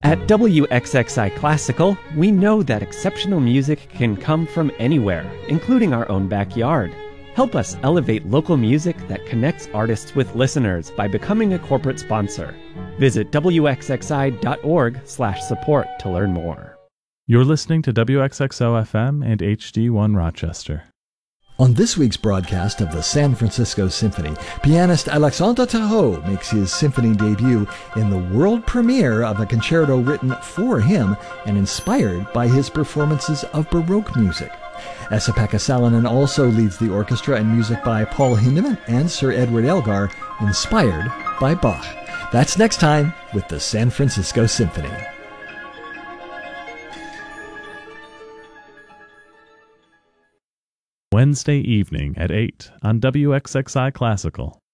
At WXXI Classical, we know that exceptional music can come from anywhere, including our own backyard. Help us elevate local music that connects artists with listeners by becoming a corporate sponsor. Visit wxxi.org/support to learn more. You're listening to WXXO FM and HD1 Rochester. On this week's broadcast of the San Francisco Symphony, pianist Alexandre Tarot makes his symphony debut in the world premiere of a concerto written for him and inspired by his performances of Baroque music. Esa-Pekka Salonen also leads the orchestra in music by Paul Hindeman and Sir Edward Elgar, inspired by Bach. That's next time with the San Francisco Symphony. Wednesday evening at 8 on WXXI Classical.